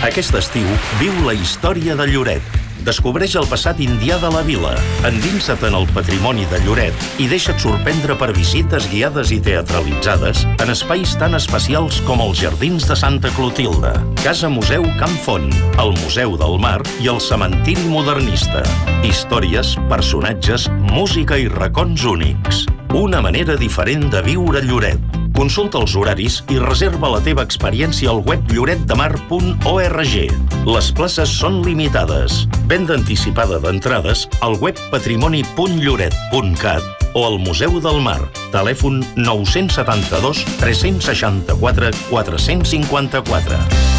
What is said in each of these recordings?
Aquest estiu viu la història de Lloret. Descobreix el passat indià de la vila, endinsa't en el patrimoni de Lloret i deixa't sorprendre per visites guiades i teatralitzades en espais tan especials com els Jardins de Santa Clotilde, Casa Museu Camp Font, el Museu del Mar i el Cementiri Modernista. Històries, personatges, música i racons únics. Una manera diferent de viure Lloret. Consulta els horaris i reserva la teva experiència al web lloretdemar.org. Les places són limitades. Venda anticipada d'entrades al web patrimoni.lloret.cat o al Museu del Mar. Telèfon 972 364 454.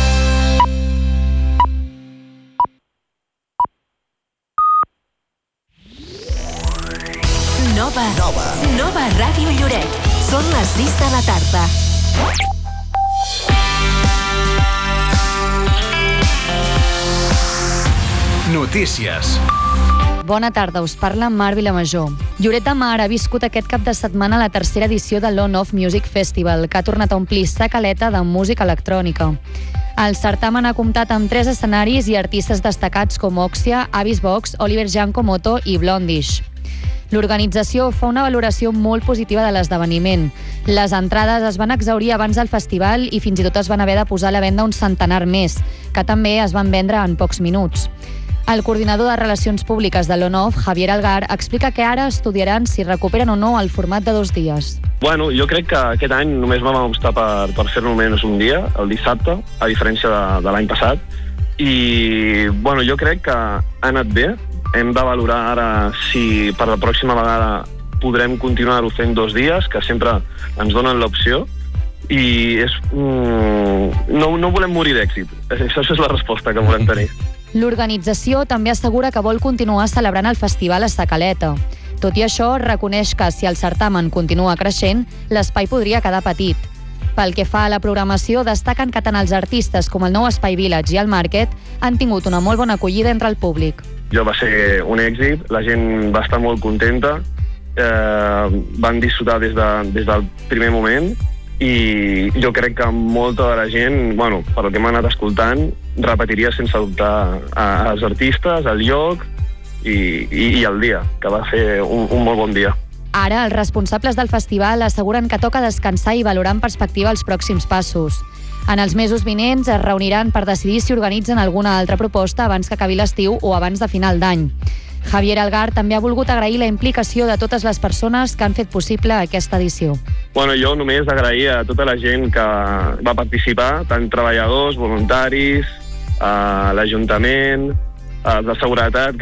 Nova Ràdio Lloret. Són les 6 de la tarda. Notícies. Bona tarda, us parla Mar Vilamajor. Lloret de Mar ha viscut aquest cap de setmana la tercera edició del On-Off Music Festival, que ha tornat a omplir sa caleta de música electrònica. El certamen ha comptat amb 3 escenaris i artistes destacats com Oxia, Avis Vox, Oliver Giancomoto i Blondish. L'organització fa una valoració molt positiva de l'esdeveniment. Les entrades es van exhaurir abans del festival i fins i tot es van haver de posar a la venda un centenar més, que també es van vendre en pocs minuts. El coordinador de Relacions Públiques de l'ON-OFF, Javier Algar, explica que ara estudiaran si recuperen o no el format de 2 dies. Bueno, jo crec que aquest any només vam optar per fer-lo només un dia, el dissabte, a diferència de l'any passat. I bueno, jo crec que ha anat bé. Hem de valorar ara si per la pròxima vegada podrem continuar-ho fent 2 dies, que sempre ens donen l'opció. I no volem morir d'èxit. Això és la resposta que volem tenir. L'organització també assegura que vol continuar celebrant el festival a sa caleta. Tot i això, reconeix que si el certamen continua creixent, l'espai podria quedar petit. Pel que fa a la programació, destaquen que tant els artistes com el nou Espai Village i el Market han tingut una molt bona acollida entre el públic. Va ser un èxit, la gent va estar molt contenta, van disfrutar des del primer moment i jo crec que molta de la gent, bueno, per el que m'ha anat escoltant, repetiria sense dubtar els artistes, el lloc i el dia, que va ser un molt bon dia. Ara, els responsables del festival asseguren que toca descansar i valorar en perspectiva els pròxims passos. En els mesos vinents es reuniran per decidir si organitzen alguna altra proposta abans que acabi l'estiu o abans de final d'any. Javier Algar també ha volgut agrair la implicació de totes les persones que han fet possible aquesta edició. Bueno, jo només agrair a tota la gent que va participar, tant treballadors, voluntaris, l'Ajuntament, de seguretat,